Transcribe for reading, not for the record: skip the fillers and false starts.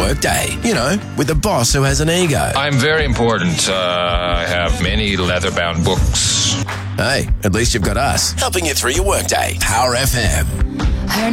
workday. You know, with a boss who has an ego. I'm very important. I have many leather-bound books. Hey, at least you've got us helping you through your workday. Power FM.